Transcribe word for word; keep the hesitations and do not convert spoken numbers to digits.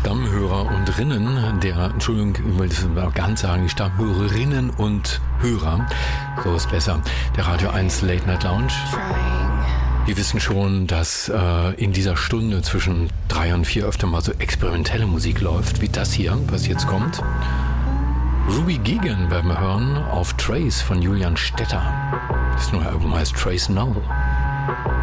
Stammhörer und Rinnen, der, Entschuldigung, ich will das ganz sagen, die Stammhörerinnen und Hörer, so ist besser, der Radio eins Late Night Lounge. Wir wissen schon, dass äh, in dieser Stunde zwischen drei und vier öfter mal so experimentelle Musik läuft, wie das hier, was jetzt kommt. Ruby Gigan werden wir hören auf Trace von Julian Stetter. Das neue Album heißt Trace Null.